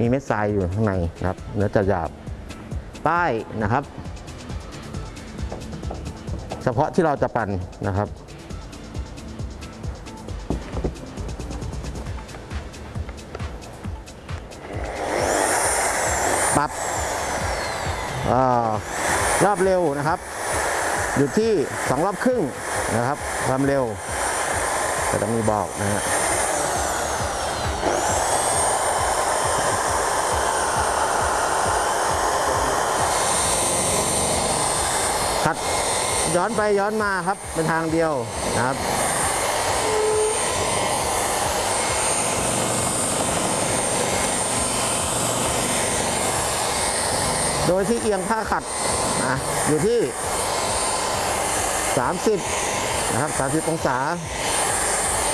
มีเม็ดทรายอยู่ข้างในนะครับเนื้อจะหยาบป้ายนะครับเฉพาะที่เราจะปั่นนะครับปรับรอบเร็วนะครับอยู่ที่2 รอบครึ่งนะครับความเร็วจะมีบอกนะฮะขัดย้อนไปย้อนมาครับเป็นทางเดียวนะครับโดยที่เอียงผ้าขัดอยู่ที่30นะครับ30 องศา